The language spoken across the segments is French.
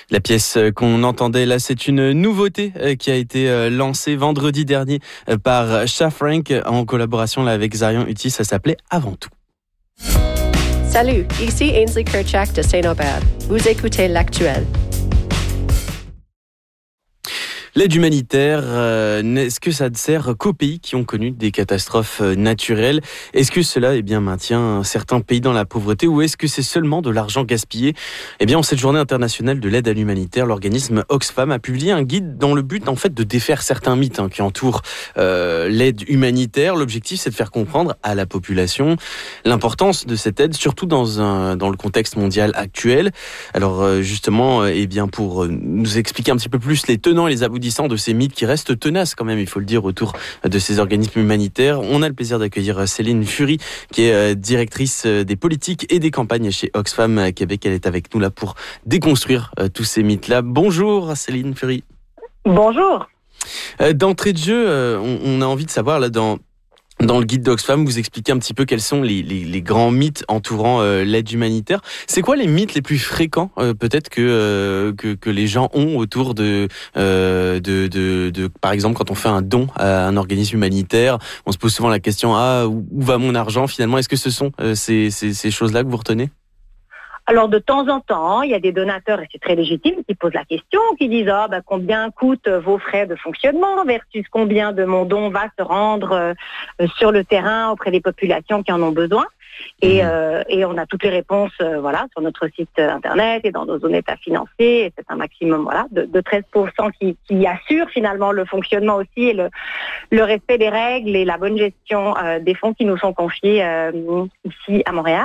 La pièce qu'on entendait là, c'est une nouveauté qui a été lancée vendredi dernier par Cha Frank en collaboration là, avec Zion Uti. Ça s'appelait Avant tout. Salut, ici Ainsley Kirchak de Saint-Aubert. Vous écoutez L'Actuel. L'aide humanitaire, est-ce que ça ne sert qu'aux pays qui ont connu des catastrophes naturelles ? Est-ce que cela maintient certains pays dans la pauvreté ou est-ce que c'est seulement de l'argent gaspillé ? En cette journée internationale de l'aide à l'humanitaire, l'organisme Oxfam a publié un guide dans le but de défaire certains mythes qui entourent l'aide humanitaire. L'objectif, c'est de faire comprendre à la population l'importance de cette aide, surtout dans le contexte mondial actuel. Alors justement, pour nous expliquer un petit peu plus les tenants et les aboutissants de ces mythes qui restent tenaces quand même, il faut le dire, autour de ces organismes humanitaires. On a le plaisir d'accueillir Céline Fury, qui est directrice des politiques et des campagnes chez Oxfam à Québec. Elle est avec nous là pour déconstruire tous ces mythes-là. Bonjour Céline Fury. Bonjour. D'entrée de jeu, on a envie de savoir là dans le guide d'Oxfam, vous expliquez un petit peu quels sont les grands mythes entourant l'aide humanitaire. C'est quoi les mythes les plus fréquents peut-être que les gens ont autour de par exemple quand on fait un don à un organisme humanitaire, on se pose souvent la question où va mon argent finalement ? Est-ce que ce sont ces choses-là que vous retenez ? Alors de temps en temps, il y a des donateurs, et c'est très légitime, qui posent la question, qui disent combien coûtent vos frais de fonctionnement versus combien de mon don va se rendre sur le terrain auprès des populations qui en ont besoin. Et on a toutes les réponses sur notre site internet et dans nos états financiers. Et c'est un maximum de 13% qui assure finalement le fonctionnement aussi et le respect des règles et la bonne gestion des fonds qui nous sont confiés ici à Montréal,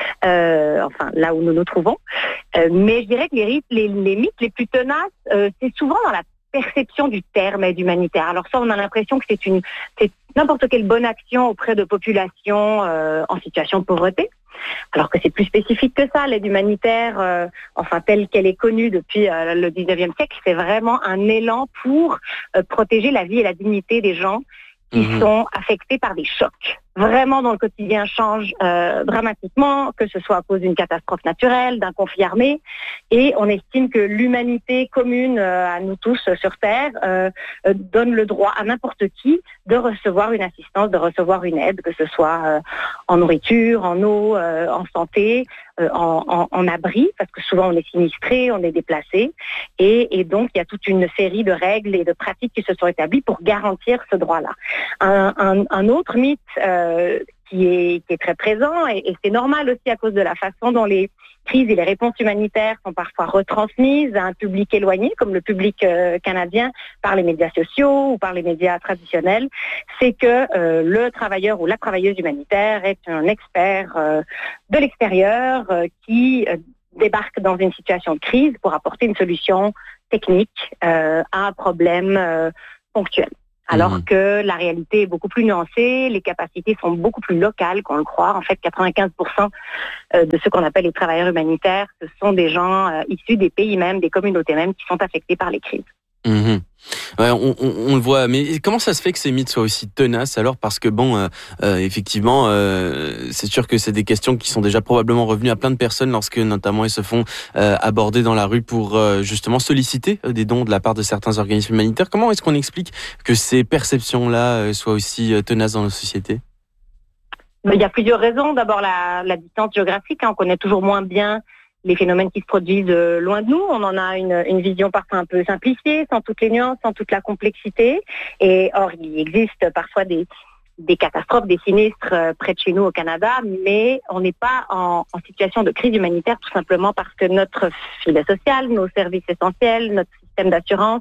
là où nous nous trouvons. Mais je dirais que les mythes les plus tenaces, c'est souvent dans la perception du terme aide humanitaire. Alors ça, on a l'impression que c'est n'importe quelle bonne action auprès de populations en situation de pauvreté, alors que c'est plus spécifique que ça. L'aide humanitaire, telle qu'elle est connue depuis le 19e siècle, c'est vraiment un élan pour protéger la vie et la dignité des gens qui sont affectés par des chocs. Vraiment, dont le quotidien change dramatiquement, que ce soit à cause d'une catastrophe naturelle, d'un conflit armé. Et on estime que l'humanité commune à nous tous sur Terre donne le droit à n'importe qui de recevoir une assistance, de recevoir une aide, que ce soit en nourriture, en eau, en santé, en abri, parce que souvent on est sinistré, on est déplacé. Et donc, il y a toute une série de règles et de pratiques qui se sont établies pour garantir ce droit-là. Un autre mythe qui est très présent, et c'est normal aussi à cause de la façon dont les crises et les réponses humanitaires sont parfois retransmises à un public éloigné, comme le public canadien, par les médias sociaux ou par les médias traditionnels, c'est que le travailleur ou la travailleuse humanitaire est un expert de l'extérieur qui débarque dans une situation de crise pour apporter une solution technique à un problème ponctuel. Alors que la réalité est beaucoup plus nuancée, les capacités sont beaucoup plus locales qu'on le croit. En fait, 95% de ceux qu'on appelle les travailleurs humanitaires, ce sont des gens issus des pays mêmes, des communautés mêmes qui sont affectés par les crises. Ouais, on le voit, mais comment ça se fait que ces mythes soient aussi tenaces alors ? Parce que effectivement, c'est sûr que c'est des questions qui sont déjà probablement revenues à plein de personnes lorsque notamment ils se font aborder dans la rue pour justement solliciter des dons de la part de certains organismes humanitaires. Comment est-ce qu'on explique que ces perceptions-là soient aussi tenaces dans nos sociétés ? Il y a plusieurs raisons. D'abord, la distance géographique. On connaît toujours moins bien les phénomènes qui se produisent loin de nous. On en a une vision parfois un peu simplifiée, sans toutes les nuances, sans toute la complexité. Et or, il existe parfois des catastrophes, des sinistres près de chez nous au Canada, mais on n'est pas en situation de crise humanitaire tout simplement parce que notre filet social, nos services essentiels, notre système d'assurance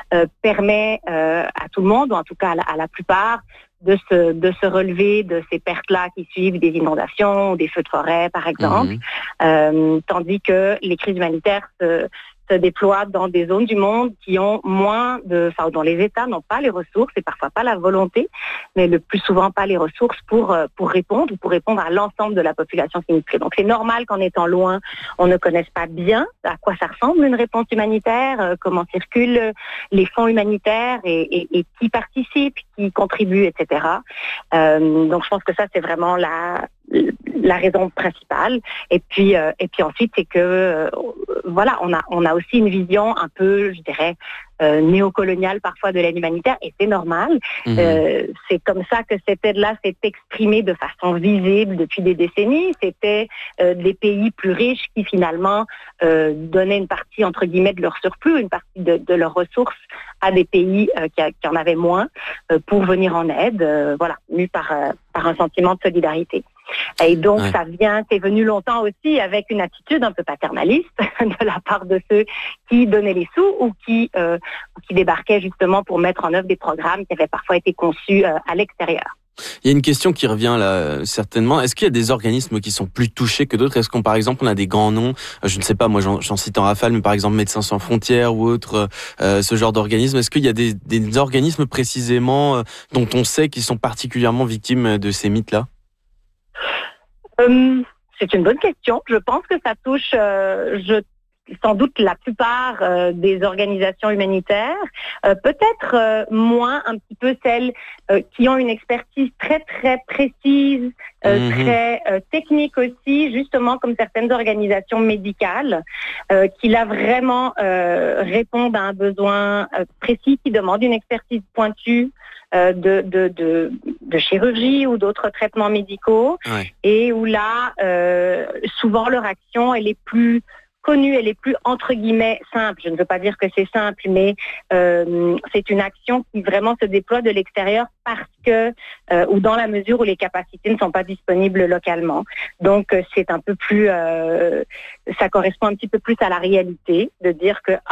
permet à tout le monde, ou en tout cas à la plupart, de se relever de ces pertes-là qui suivent des inondations ou des feux de forêt, par exemple, tandis que les crises humanitaires se déploient dans des zones du monde qui ont dont les États n'ont pas les ressources et parfois pas la volonté, mais le plus souvent pas les ressources pour répondre à l'ensemble de la population sinistrée. Donc c'est normal qu'en étant loin, on ne connaisse pas bien à quoi ça ressemble une réponse humanitaire, comment circulent les fonds humanitaires et qui participe, qui contribue, etc. Donc je pense que ça c'est vraiment la raison principale. Et puis ensuite c'est que on a aussi une vision un peu, je dirais, néocoloniale parfois de l'aide humanitaire, et c'est normal. C'est comme ça que cette aide-là s'est exprimée de façon visible depuis des décennies. C'était des pays plus riches qui finalement donnaient une partie, entre guillemets, de leur surplus, une partie de leurs ressources à des pays qui en avaient moins pour venir en aide, mus par un sentiment de solidarité. Et donc, c'est venu longtemps aussi avec une attitude un peu paternaliste de la part de ceux qui donnaient les sous ou qui débarquaient justement pour mettre en œuvre des programmes qui avaient parfois été conçus à l'extérieur. Il y a une question qui revient là, certainement. Est-ce qu'il y a des organismes qui sont plus touchés que d'autres ? Est-ce qu'on, par exemple, on a des grands noms ? Je ne sais pas, moi j'en cite en rafale, mais par exemple Médecins sans frontières ou autres, ce genre d'organismes. Est-ce qu'il y a des organismes précisément dont on sait qu'ils sont particulièrement victimes de ces mythes-là ? C'est une bonne question. Je pense que ça touche sans doute la plupart des organisations humanitaires, peut-être moins un petit peu celles qui ont une expertise très très précise, très technique aussi, justement comme certaines organisations médicales, qui là vraiment répondent à un besoin précis, qui demande une expertise pointue de chirurgie ou d'autres traitements médicaux, et où là, souvent leur action, elle est plus connue, elle est plus entre guillemets simple. Je ne veux pas dire que c'est simple, mais c'est une action qui vraiment se déploie de l'extérieur parce que, ou dans la mesure où les capacités ne sont pas disponibles localement. Donc c'est un peu plus, ça correspond un petit peu plus à la réalité de dire que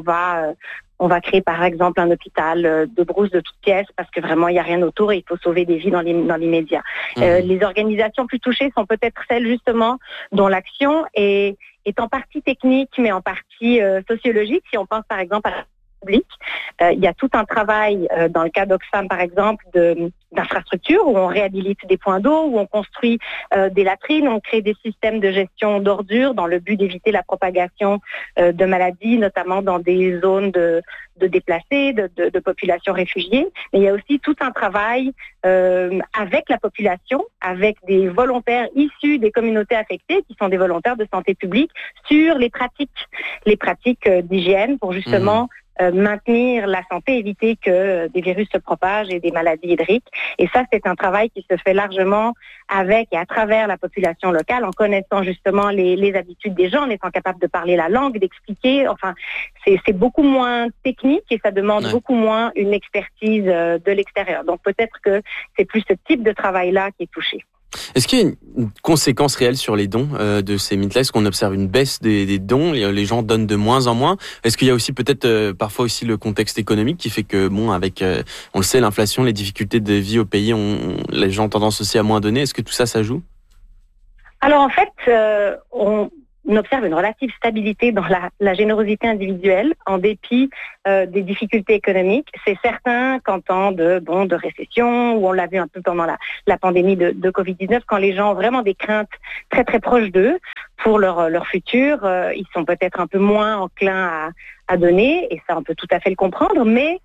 on va créer par exemple un hôpital de brousse de toutes pièces parce que vraiment il n'y a rien autour et il faut sauver des vies dans l'immédiat. Les organisations plus touchées sont peut-être celles justement dont l'action est en partie technique mais en partie sociologique. Si on pense par exemple à la public, il y a tout un travail dans le cas d'Oxfam par exemple d'infrastructures où on réhabilite des points d'eau, où on construit des latrines, on crée des systèmes de gestion d'ordures dans le but d'éviter la propagation de maladies, notamment dans des zones de déplacés, de populations réfugiées. Mais il y a aussi tout un travail avec la population, avec des volontaires issus des communautés affectées, qui sont des volontaires de santé publique, sur les pratiques d'hygiène pour justement maintenir la santé, éviter que des virus se propagent et des maladies hydriques. Et ça, c'est un travail qui se fait largement avec et à travers la population locale, en connaissant justement les habitudes des gens, en étant capable de parler la langue, d'expliquer. Enfin, c'est beaucoup moins technique et ça demande beaucoup moins une expertise de l'extérieur. Donc peut-être que c'est plus ce type de travail-là qui est touché. Est-ce qu'il y a une conséquence réelle sur les dons de ces mythes-là ? Est-ce qu'on observe une baisse des dons ? Les gens donnent de moins en moins. Est-ce qu'il y a aussi peut-être parfois aussi le contexte économique qui fait que, avec, on le sait, l'inflation, les difficultés de vie au pays, les gens ont tendance aussi à moins donner. Est-ce que tout ça, ça joue ? Alors en fait, on observe une relative stabilité dans la générosité individuelle en dépit des difficultés économiques. C'est certain qu'en temps de récession, où on l'a vu un peu pendant la pandémie de Covid-19, quand les gens ont vraiment des craintes très très proches d'eux pour leur futur, ils sont peut-être un peu moins enclins à donner, et ça on peut tout à fait le comprendre, mais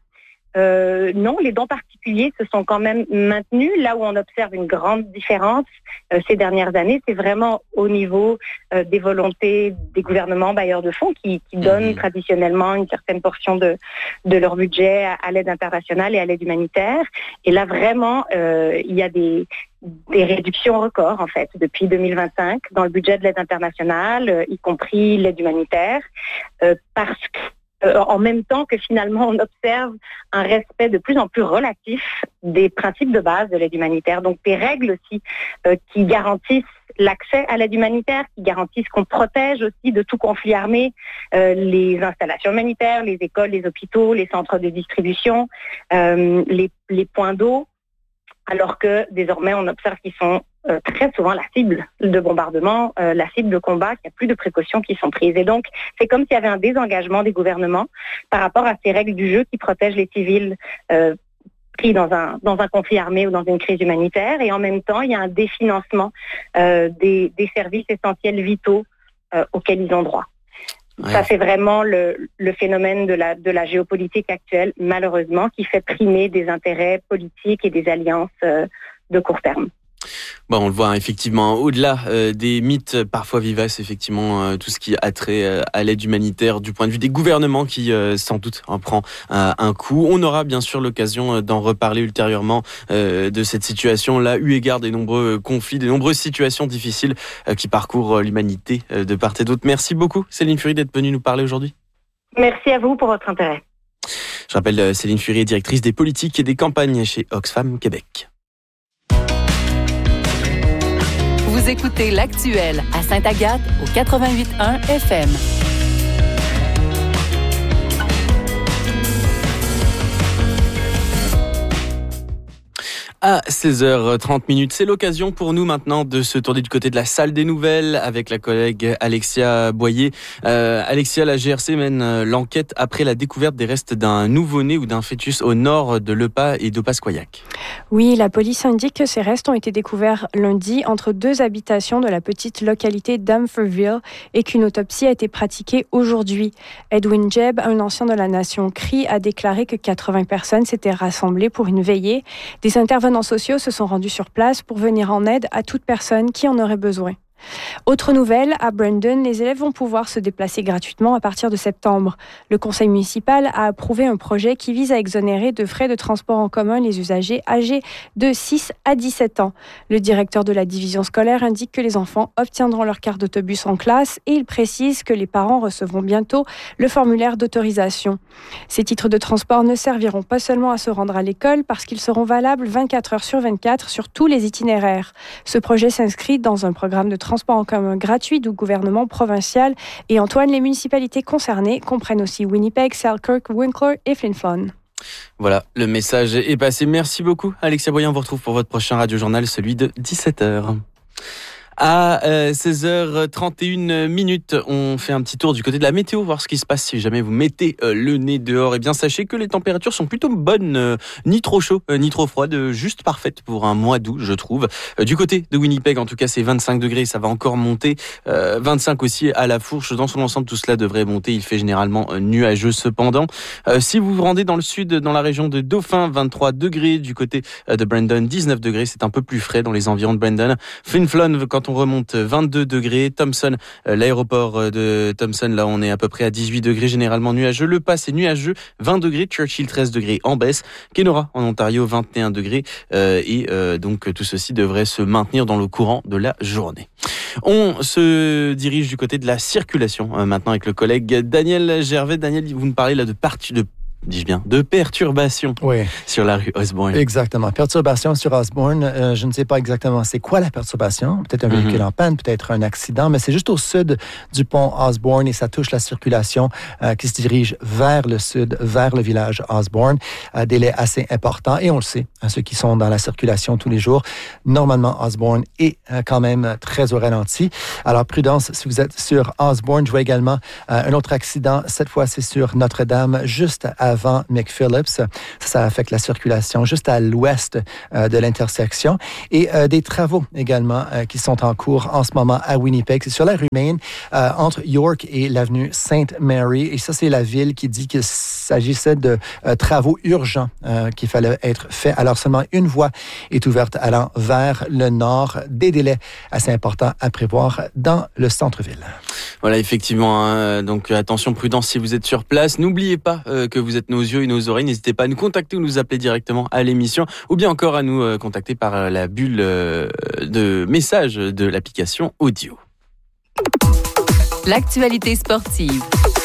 non, les dons particuliers se sont quand même maintenus. Là où on observe une grande différence ces dernières années, c'est vraiment au niveau des volontés des gouvernements bailleurs de fonds qui donnent traditionnellement une certaine portion de leur budget à l'aide internationale et à l'aide humanitaire. Et là, vraiment, il y a des réductions records, en fait, depuis 2025 dans le budget de l'aide internationale, y compris l'aide humanitaire, parce que en même temps que finalement on observe un respect de plus en plus relatif des principes de base de l'aide humanitaire, donc des règles aussi qui garantissent l'accès à l'aide humanitaire, qui garantissent qu'on protège aussi de tout conflit armé les installations humanitaires, les écoles, les hôpitaux, les centres de distribution, les points d'eau, alors que désormais on observe qu'ils sont très souvent la cible de bombardement, la cible de combat, qu'il n'y a plus de précautions qui sont prises. Et donc, c'est comme s'il y avait un désengagement des gouvernements par rapport à ces règles du jeu qui protègent les civils pris dans un conflit armé ou dans une crise humanitaire. Et en même temps, il y a un définancement des services essentiels vitaux auxquels ils ont droit. Ouais. Ça, c'est vraiment le phénomène de la géopolitique actuelle, malheureusement, qui fait primer des intérêts politiques et des alliances de court terme. Bon, on le voit effectivement, au-delà des mythes parfois vivaces, effectivement, tout ce qui a trait à l'aide humanitaire du point de vue des gouvernements qui sans doute en prend un coup. On aura bien sûr l'occasion d'en reparler ultérieurement de cette situation-là, eu égard des nombreux conflits, des nombreuses situations difficiles qui parcourent l'humanité de part et d'autre. Merci beaucoup Céline Fury d'être venue nous parler aujourd'hui. Merci à vous pour votre intérêt. Je rappelle, Céline Fury est directrice des politiques et des campagnes chez Oxfam Québec. Vous écoutez l'Actuel à Sainte-Agathe au 88.1 FM. À 16h30, c'est l'occasion pour nous maintenant de se tourner du côté de la salle des nouvelles avec la collègue Alexia Boyer. Alexia, la GRC mène l'enquête après la découverte des restes d'un nouveau-né ou d'un fœtus au nord de Lepas et d'Opaskoyac. Oui, la police indique que ces restes ont été découverts lundi entre deux habitations de la petite localité d'Umferville et qu'une autopsie a été pratiquée aujourd'hui. Edwin Jebb, un ancien de la nation Cree, a déclaré que 80 personnes s'étaient rassemblées pour une veillée. Des intervenants sociaux se sont rendus sur place pour venir en aide à toute personne qui en aurait besoin. Autre nouvelle, à Brandon, les élèves vont pouvoir se déplacer gratuitement à partir de septembre. Le conseil municipal a approuvé un projet qui vise à exonérer de frais de transport en commun les usagers âgés de 6 à 17 ans. Le directeur de la division scolaire indique que les enfants obtiendront leur carte d'autobus en classe et il précise que les parents recevront bientôt le formulaire d'autorisation. Ces titres de transport ne serviront pas seulement à se rendre à l'école parce qu'ils seront valables 24 heures sur 24 sur tous les itinéraires. Ce projet s'inscrit dans un programme de transport en commun gratuit du gouvernement provincial. Et Antoine, les municipalités concernées comprennent aussi Winnipeg, Selkirk, Winkler et Flin Flon. Voilà, le message est passé. Merci beaucoup Alexia Boyer. On vous retrouve pour votre prochain radio-journal, celui de 17h. À 16h31, on fait un petit tour du côté de la météo, voir ce qui se passe si jamais vous mettez le nez dehors. Et bien, sachez que les températures sont plutôt bonnes, ni trop chaud, ni trop froide, juste parfaites pour un mois d'août, je trouve. Du côté de Winnipeg, en tout cas, c'est 25 degrés, ça va encore monter. 25 aussi à la Fourche. Dans son ensemble, tout cela devrait monter. Il fait généralement nuageux cependant. Si vous vous rendez dans le sud, dans la région de Dauphin, 23 degrés. Du côté de Brandon, 19 degrés. C'est un peu plus frais dans les environs de Brandon. Flin Flon, quand on remonte, 22 degrés. Thomson, l'aéroport de Thomson, là on est à peu près à 18 degrés, généralement nuageux. Le Pas, c'est nuageux, 20 degrés. Churchill, 13 degrés en baisse. Kenora, en Ontario, 21 degrés. Donc tout ceci devrait se maintenir dans le courant de la journée. On se dirige du côté de la circulation maintenant avec le collègue Daniel Gervais. Daniel, vous nous parlez là de perturbations sur la rue Osborne. Exactement. Perturbation sur Osborne. Je ne sais pas exactement c'est quoi la perturbation. Peut-être un véhicule en panne, peut-être un accident, mais c'est juste au sud du pont Osborne et ça touche la circulation qui se dirige vers le sud, vers le village Osborne. Délai assez important et on le sait, ceux qui sont dans la circulation tous les jours. Normalement, Osborne est quand même très au ralenti. Alors, prudence si vous êtes sur Osborne. Je vois également un autre accident. Cette fois, c'est sur Notre-Dame, juste avant McPhillips. Ça affecte la circulation juste à l'ouest de l'intersection. Et des travaux également qui sont en cours en ce moment à Winnipeg. C'est sur la rue Main, entre York et l'avenue Sainte-Mary. Et ça, c'est la ville qui dit qu'il s'agissait de travaux urgents qu'il fallait être faits. Alors, seulement une voie est ouverte allant vers le nord. Des délais assez importants à prévoir dans le centre-ville. Voilà, effectivement. Donc, attention, prudence si vous êtes sur place. N'oubliez pas que vous êtes nos yeux et nos oreilles. N'hésitez pas à nous contacter ou nous appeler directement à l'émission ou bien encore à nous contacter par la bulle de message de l'application audio. L'actualité sportive.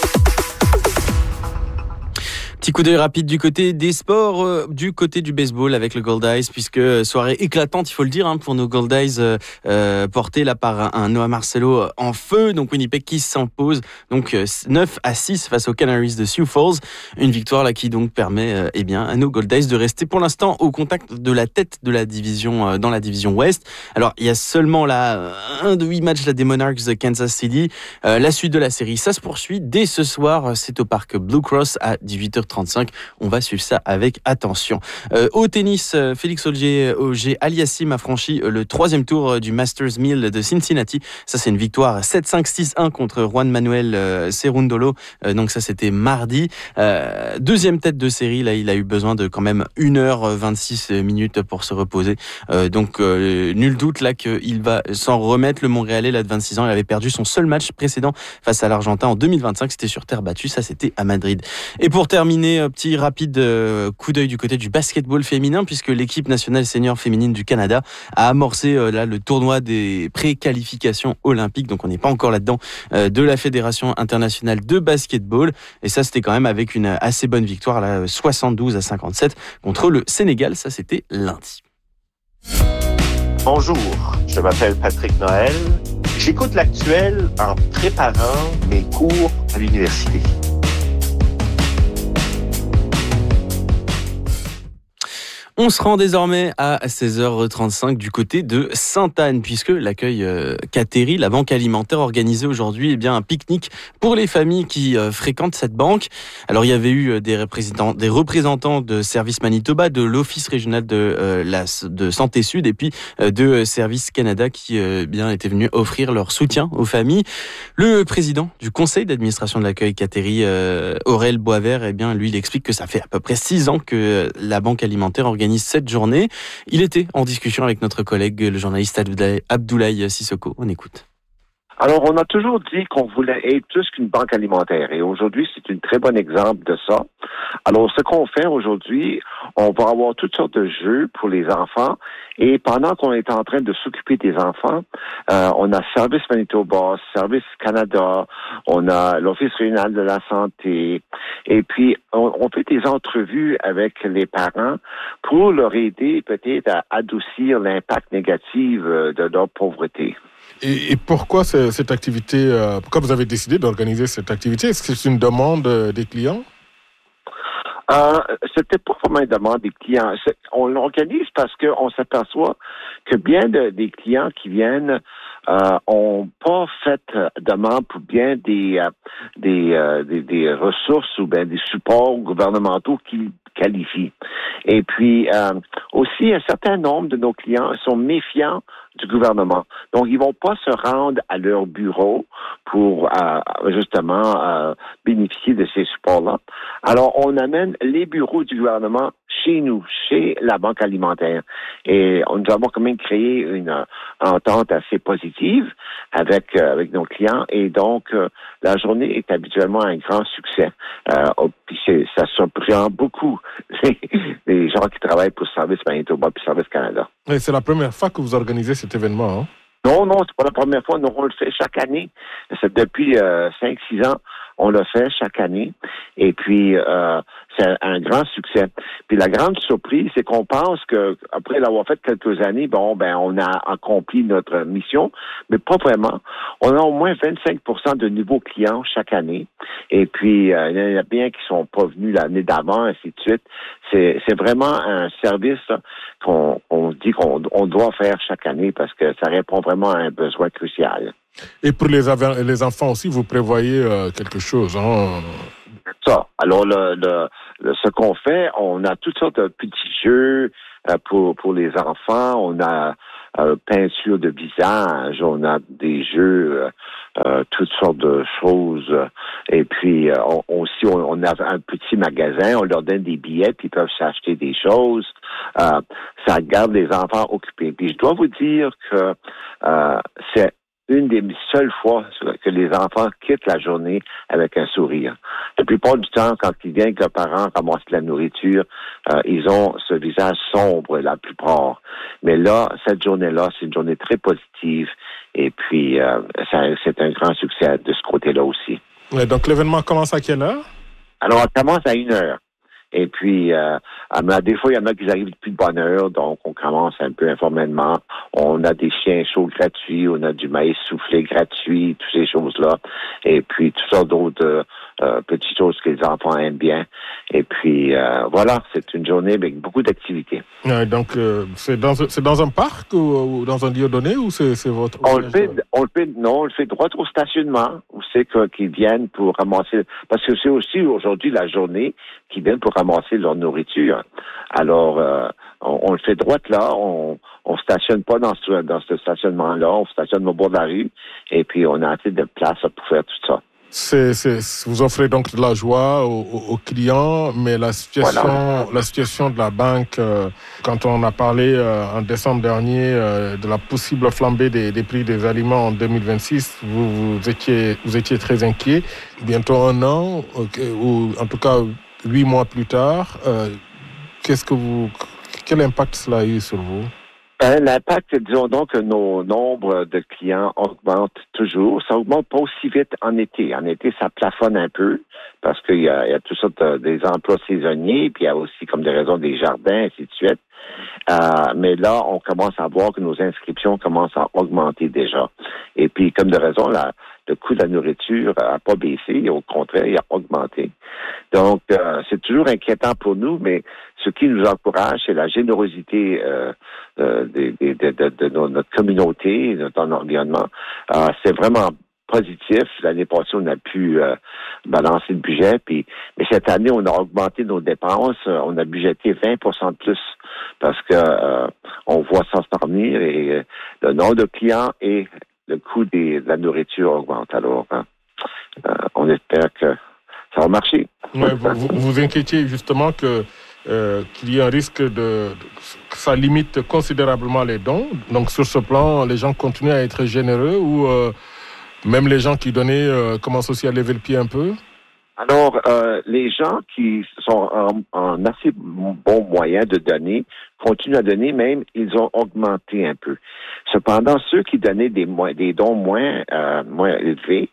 Petit coup d'œil rapide du côté des sports, du côté du baseball avec le Goldies, puisque soirée éclatante, il faut le dire, pour nos Goldies portés là par un Noah Marcelo en feu. Donc Winnipeg qui s'impose donc 9-6 face aux Canaries de Sioux Falls. Une victoire là qui donc permet à nos Goldies de rester pour l'instant au contact de la tête de la division dans la division Ouest. Alors il y a seulement là un de 8 matchs là, des Monarchs de Kansas City. La suite de la série, ça se poursuit dès ce soir. C'est au parc Blue Cross à 18h30. 16h35. On va suivre ça avec attention. Au tennis, Félix Auger-Aliassime a franchi le 3e tour du Masters 1000 de Cincinnati. Ça, c'est une victoire 7-5, 6-1 contre Juan Manuel Cerundolo. Donc ça, c'était mardi. Deuxième tête de série, là, il a eu besoin de quand même 1h26 minutes pour se reposer. Donc nul doute là qu'il va s'en remettre. Le Montréalais, là, de 26 ans, il avait perdu son seul match précédent face à l'Argentin en 2025. C'était sur terre battue. Ça, c'était à Madrid. Et pour terminer, petit rapide coup d'œil du côté du basketball féminin, puisque l'équipe nationale senior féminine du Canada a amorcé là le tournoi des pré-qualifications olympiques. Donc on n'est pas encore là-dedans de la Fédération internationale de basketball. Et ça, c'était quand même avec une assez bonne victoire, là, 72-57 contre le Sénégal. Ça, c'était lundi. Bonjour, je m'appelle Patrick Noël. J'écoute l'actuel en préparant mes cours à l'université. On se rend désormais à 16h35 du côté de Sainte-Anne, puisque l'accueil Cateri, la banque alimentaire, organisait aujourd'hui un pique-nique pour les familles qui fréquentent cette banque. Alors il y avait eu des représentants de Service Manitoba, de l'Office régional de Santé Sud et puis de Service Canada qui étaient venus offrir leur soutien aux familles. Le président du conseil d'administration de l'accueil Cateri, Aurel Boisvert, lui, il explique que ça fait à peu près 6 ans que la banque alimentaire organise cette journée. Il était en discussion avec notre collègue, le journaliste Abdoulaye Sissoko. On écoute. Alors, on a toujours dit qu'on voulait être plus qu'une banque alimentaire et aujourd'hui, c'est un très bon exemple de ça. Alors, ce qu'on fait aujourd'hui, on va avoir toutes sortes de jeux pour les enfants et pendant qu'on est en train de s'occuper des enfants, on a Service Manitoba, Service Canada, on a l'Office régional de la santé et puis on fait des entrevues avec les parents pour leur aider peut-être à adoucir l'impact négatif de leur pauvreté. Et pourquoi cette activité, pourquoi vous avez décidé d'organiser cette activité? Est-ce que c'est une demande des clients? C'était pas vraiment une demande des clients. On l'organise parce qu'on s'aperçoit que bien des clients qui viennent ont pas fait demande pour bien des ressources ou bien des supports gouvernementaux qui qualifient. Et puis aussi un certain nombre de nos clients sont méfiants du gouvernement. Donc, ils vont pas se rendre à leur bureau pour justement bénéficier de ces supports-là. Alors, on amène les bureaux du gouvernement chez nous, chez la Banque alimentaire. Et nous avons quand même créé une entente assez positive avec nos clients. Et donc, la journée est habituellement un grand succès. Puis ça surprend beaucoup les gens qui travaillent pour Service Manitoba puis Service Canada. Et c'est la première fois que vous organisez cet événement, hein? Non, c'est pas la première fois. Nous, on le fait chaque année. C'est depuis 5-6 ans. On le fait chaque année. Et puis, c'est un grand succès. Puis la grande surprise, c'est qu'on pense que après l'avoir fait quelques années, on a accompli notre mission, mais pas vraiment. On a au moins 25% de nouveaux clients chaque année. Et puis, il y en a bien qui sont pas venus l'année d'avant, ainsi de suite. C'est vraiment un service qu'on dit qu'on doit faire chaque année parce que ça répond vraiment à un besoin crucial. Et pour les enfants aussi, vous prévoyez quelque chose, hein? Ça. Alors, ce qu'on fait, on a toutes sortes de petits jeux pour les enfants. On a peinture de visage, on a des jeux, toutes sortes de choses. Et puis, on a un petit magasin, on leur donne des billets, puis ils peuvent s'acheter des choses. Ça garde les enfants occupés. Puis, je dois vous dire que c'est une des seules fois que les enfants quittent la journée avec un sourire. La plupart du temps, quand ils viennent que leurs parents ramassent de la nourriture, ils ont ce visage sombre, la plupart. Mais là, cette journée-là, c'est une journée très positive. Et puis, c'est un grand succès de ce côté-là aussi. Ouais, donc, l'événement commence à quelle heure? Alors, on commence à 1h. Et puis, des fois, il y en a qui arrivent depuis de bonne heure, donc on commence un peu informellement. On a des chiens chauds gratuits, on a du maïs soufflé gratuit, toutes ces choses-là. Et puis, toutes sortes d'autres petites choses que les enfants aiment bien. Et puis, voilà, c'est une journée avec beaucoup d'activités. Donc, c'est dans un parc ou dans un lieu donné ou c'est votre... On le fait droit au stationnement, où c'est qu'ils viennent pour ramasser, parce que c'est aussi aujourd'hui la journée qu'ils viennent pour ramasser leur nourriture. Alors, on le fait droit là, on stationne pas dans ce stationnement-là, on stationne au bord de la rue, et puis on a assez de place pour faire tout ça. Vous offrez donc de la joie aux clients, mais la situation de la banque, quand on a parlé en décembre dernier de la possible flambée des prix des aliments en 2026, vous étiez très inquiet. Bientôt un an, ou en tout cas 8 mois plus tard, quel impact cela a eu sur vous? L'impact, disons donc que nos nombres de clients augmentent toujours. Ça augmente pas aussi vite en été. En été, ça plafonne un peu parce qu'il y a toutes sortes des emplois saisonniers, puis il y a aussi comme des raisons des jardins, ainsi de suite. Mais là, on commence à voir que nos inscriptions commencent à augmenter déjà. Et puis, comme de raison, le coût de la nourriture n'a pas baissé, au contraire, il a augmenté. Donc, c'est toujours inquiétant pour nous, mais ce qui nous encourage, c'est la générosité de notre communauté, de notre environnement. C'est vraiment positif. L'année passée, on a pu balancer le budget, mais cette année, on a augmenté nos dépenses. On a budgété 20% de plus parce que on voit ça s'en venir et le nombre de clients et le coût de la nourriture augmente. Alors, on espère que ça va marcher. Ouais, vous inquiétiez justement qu'il y ait un risque que ça limite considérablement les dons. Donc, sur ce plan, les gens continuent à être généreux ou même les gens qui donnaient commencent aussi à lever le pied un peu? Alors, les gens qui sont en assez bon moyen de donner continuent à donner, même ils ont augmenté un peu. Cependant, ceux qui donnaient des dons moins élevés,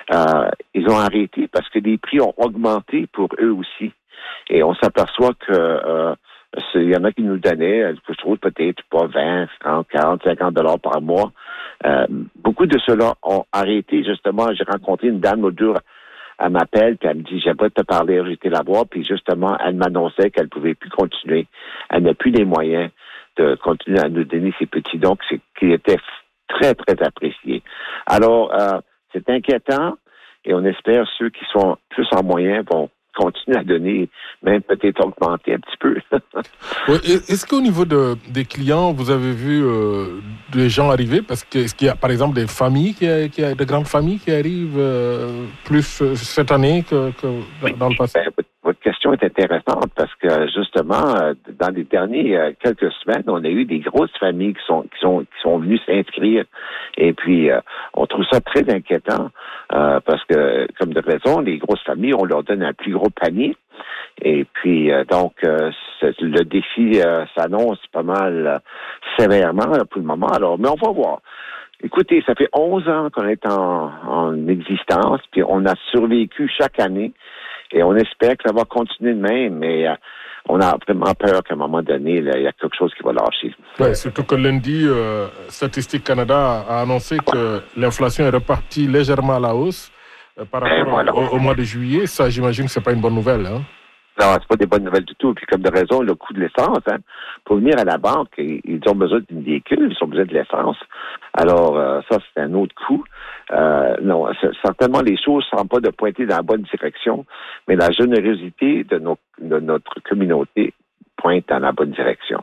ils ont arrêté parce que les prix ont augmenté pour eux aussi. Et on s'aperçoit que il y en a qui nous donnaient, je trouve peut-être pas 20, 30, 40, 50 $ par mois. Beaucoup de ceux-là ont arrêté. Justement, j'ai rencontré une dame l'autre jour. Elle m'appelle, puis elle me dit, j'aimerais te parler, j'étais la voir, puis justement, elle m'annonçait qu'elle pouvait plus continuer. Elle n'a plus les moyens de continuer à nous donner ces petits dons qui étaient très, très appréciés. Alors, c'est inquiétant, et on espère ceux qui sont plus en moyen vont continuer à donner, même peut-être augmenter un petit peu. Oui, est-ce qu'au niveau des clients, vous avez vu des gens arriver? Parce que est-ce qu'il y a, par exemple, des familles, de grandes familles qui arrivent plus cette année que dans le passé? Votre question est intéressante parce que justement, dans les derniers quelques semaines, on a eu des grosses familles qui sont venues s'inscrire. Et puis, on trouve ça très inquiétant parce que, comme de raison, les grosses familles, on leur donne un plus gros panier. Et puis, donc, le défi s'annonce pas mal sévèrement pour le moment. Alors, mais on va voir. Écoutez, ça fait 11 ans qu'on est en existence, puis on a survécu chaque année. Et on espère que ça va continuer de même, mais on a vraiment peur qu'à un moment donné, il y a quelque chose qui va lâcher. Oui, surtout que lundi, Statistique Canada a annoncé que l'inflation est repartie légèrement à la hausse par rapport au mois de juillet. Ça, j'imagine que c'est pas une bonne nouvelle, hein? Non, c'est pas des bonnes nouvelles du tout. Puis comme de raison, le coût de l'essence, pour venir à la banque, ils ont besoin d'une véhicule, ils ont besoin de l'essence. Alors, ça, c'est un autre coût. Non, certainement, les choses ne semblent pas de pointer dans la bonne direction, mais la générosité de notre communauté pointe dans la bonne direction.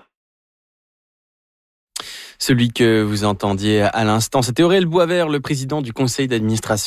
Celui que vous entendiez à l'instant, c'était Aurel Boisvert, le président du conseil d'administration